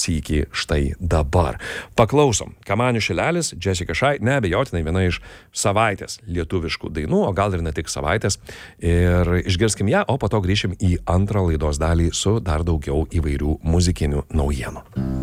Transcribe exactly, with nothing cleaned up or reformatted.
sykį štai dabar. Paklausom. Kamanių šilelis, Jessica Shy, neabejotinai viena iš savaitės lietuviškų dainų, o gal ir ne tik savaitės. Ir išgirskim ją, o po to grįšim į antrą laidos dalį su dar daugiau įvairių muzikinių naujienų.